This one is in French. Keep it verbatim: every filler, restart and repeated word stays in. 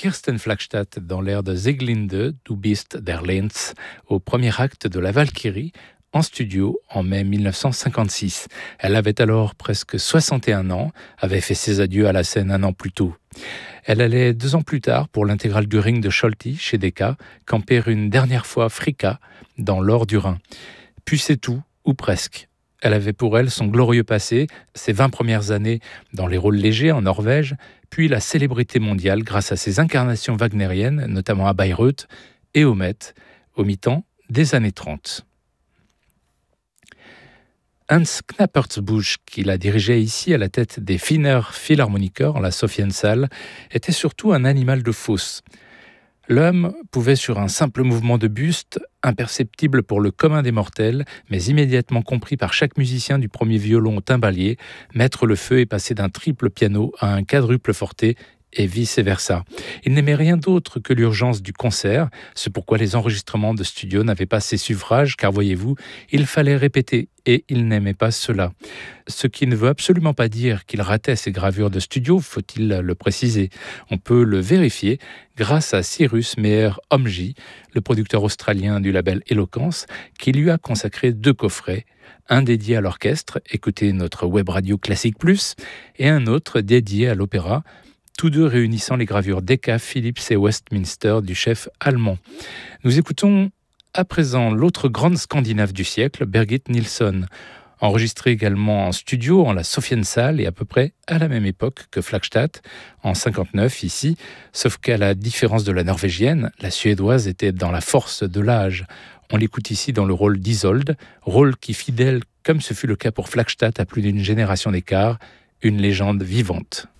Kirsten Flagstad dans l'air de Sieglinde, Du bist der Lenz, au premier acte de La Valkyrie, en studio en mai mille neuf cent cinquante-six. Elle avait alors presque soixante et un ans, avait fait ses adieux à la scène un an plus tôt. Elle allait deux ans plus tard, pour l'intégrale du Ring de Scholti, chez Decca, camper une dernière fois Fricka, dans l'or du Rhin. Puis c'est tout, ou presque. Elle avait pour elle son glorieux passé, ses vingt premières années dans les rôles légers en Norvège, puis la célébrité mondiale grâce à ses incarnations wagnériennes, notamment à Bayreuth et au Met, au mi-temps des années trente. Hans Knappertsbusch, qui la dirigeait ici à la tête des Finner Philharmoniker, la Sophiensaal, était surtout un animal de fosse. L'homme pouvait, sur un simple mouvement de buste, imperceptible pour le commun des mortels, mais immédiatement compris par chaque musicien du premier violon au timbalier, mettre le feu et passer d'un triple piano à un quadruple forté, et vice-versa. Il n'aimait rien d'autre que l'urgence du concert, c'est pourquoi les enregistrements de studio n'avaient pas ses suffrages, car voyez-vous, il fallait répéter, et il n'aimait pas cela. Ce qui ne veut absolument pas dire qu'il ratait ses gravures de studio, faut-il le préciser. On peut le vérifier grâce à Cyrus Meyer-Homji, le producteur australien du label Eloquence, qui lui a consacré deux coffrets, un dédié à l'orchestre, écoutez notre web radio Classique Plus, et un autre dédié à l'opéra, tous deux réunissant les gravures Decca, Philips et Westminster du chef allemand. Nous écoutons à présent l'autre grande Scandinave du siècle, Birgit Nilsson, enregistrée également en studio en la Sophiensaal et à peu près à la même époque que Flagstad, en cinquante-neuf ici, sauf qu'à la différence de la norvégienne, la suédoise était dans la force de l'âge. On l'écoute ici dans le rôle d'Isolde, rôle qui, fidèle comme ce fut le cas pour Flagstad à plus d'une génération d'écart, une légende vivante.